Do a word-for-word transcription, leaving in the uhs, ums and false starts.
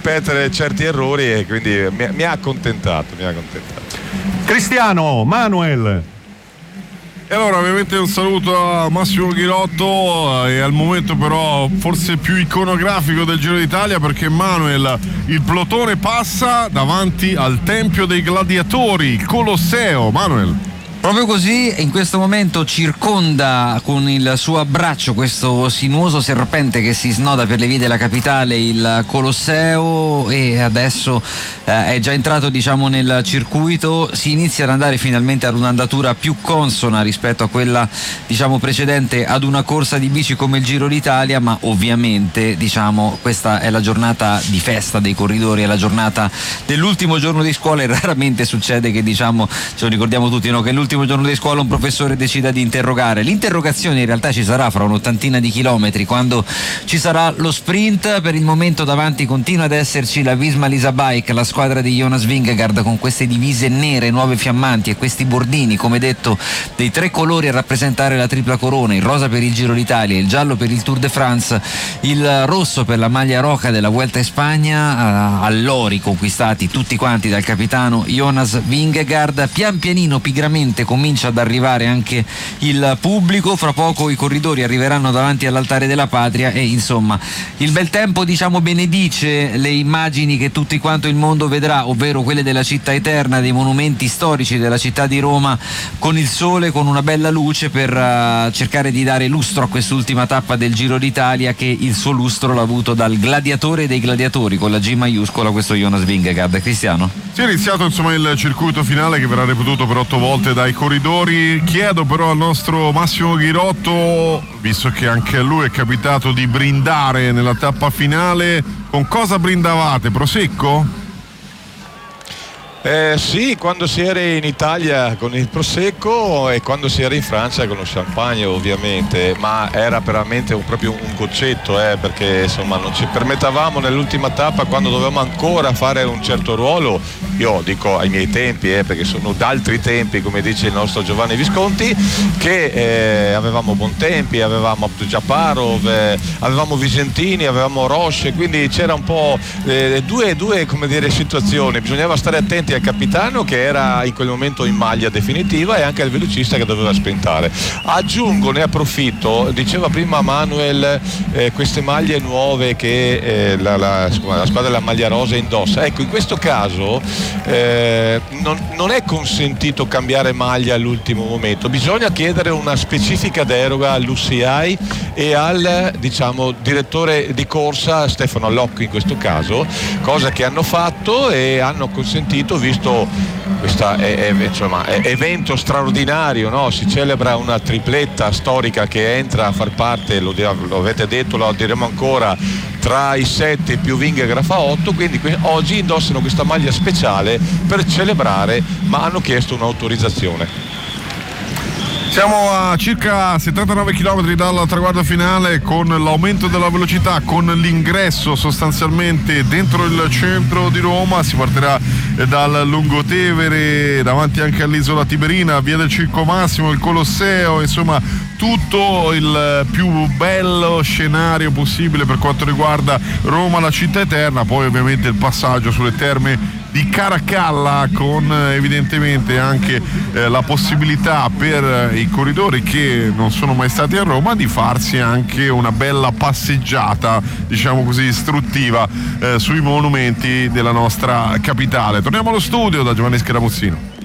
ripetere certi errori, e quindi mi, mi ha accontentato, mi ha accontentato. Cristiano, Manuel. E allora ovviamente un saluto a Massimo Ghirotto, e al momento però forse più iconografico del Giro d'Italia, perché Manuel, il plotone passa davanti al Tempio dei Gladiatori, il Colosseo. Manuel. Proprio così, in questo momento circonda con il suo abbraccio questo sinuoso serpente che si snoda per le vie della capitale, il Colosseo, e adesso eh, è già entrato, diciamo, nel circuito. Si inizia ad andare finalmente ad un'andatura più consona rispetto a quella, diciamo, precedente ad una corsa di bici come il Giro d'Italia, ma ovviamente, diciamo, questa è la giornata di festa dei corridori, è la giornata dell'ultimo giorno di scuola, e raramente succede che, diciamo, ce lo ricordiamo tutti, no? Che l'ultimo giorno di scuola un professore decida di interrogare. L'interrogazione in realtà ci sarà fra un'ottantina di chilometri, quando ci sarà lo sprint. Per il momento davanti continua ad esserci la Visma Lease Bike, la squadra di Jonas Vingegaard, con queste divise nere nuove fiammanti e questi bordini, come detto, dei tre colori a rappresentare la tripla corona: il rosa per il Giro d'Italia, il giallo per il Tour de France, il rosso per la maglia roca della Vuelta in Spagna, all'ori conquistati tutti quanti dal capitano Jonas Vingegaard. Pian pianino, pigramente, comincia ad arrivare anche il pubblico. Fra poco i corridori arriveranno davanti all'altare della patria, e insomma il bel tempo, diciamo, benedice le immagini che tutti quanto il mondo vedrà, ovvero quelle della città eterna, dei monumenti storici della città di Roma, con il sole, con una bella luce, per uh, cercare di dare lustro a quest'ultima tappa del Giro d'Italia, che il suo lustro l'ha avuto dal gladiatore dei gladiatori, con la G maiuscola, questo Jonas Vingegaard. Cristiano? Si è iniziato insomma il circuito finale, che verrà ripetuto per otto volte dai corridori. Chiedo però al nostro Massimo Ghirotto, visto che anche a lui è capitato di brindare nella tappa finale, con cosa brindavate? Prosecco? Eh, sì, quando si era in Italia con il prosecco, e quando si era in Francia con lo champagne, ovviamente, ma era veramente un, proprio un goccetto, eh, perché insomma non ci permettavamo nell'ultima tappa, quando dovevamo ancora fare un certo ruolo. Io dico ai miei tempi, eh, perché sono d'altri tempi, come dice il nostro Giovanni Visconti, che eh, avevamo Bontempi, avevamo Abdujaparov, eh, avevamo Visentini, avevamo Roche, quindi c'era un po' eh, due, due come dire, situazioni. Bisognava stare attenti al capitano, che era in quel momento in maglia definitiva, e anche al velocista, che doveva sprintare. Aggiungo, ne approfitto, diceva prima Manuel, eh, queste maglie nuove che eh, la, la, la squadra della maglia rosa indossa. Ecco, in questo caso eh, non, non è consentito cambiare maglia all'ultimo momento, bisogna chiedere una specifica deroga all'U C I e al, diciamo, direttore di corsa Stefano Allocco in questo caso, cosa che hanno fatto e hanno consentito, visto questo evento straordinario, no? Si celebra una tripletta storica che entra a far parte, lo, lo avete detto, lo diremo ancora, tra i sette più Vingegaard fa otto, quindi que- oggi indossano questa maglia speciale per celebrare, ma hanno chiesto un'autorizzazione. Siamo a circa settantanove chilometri dal traguardo finale, con l'aumento della velocità, con l'ingresso sostanzialmente dentro il centro di Roma. Si partirà dal Lungotevere, davanti anche all'isola Tiberina, via del Circo Massimo, il Colosseo, insomma tutto il più bello scenario possibile per quanto riguarda Roma, la città eterna. Poi ovviamente il passaggio sulle terme di Caracalla, con evidentemente anche eh, la possibilità per i corridori che non sono mai stati a Roma di farsi anche una bella passeggiata, diciamo così, istruttiva eh, sui monumenti della nostra capitale. Torniamo allo studio da Giovanni Scaramuzzino.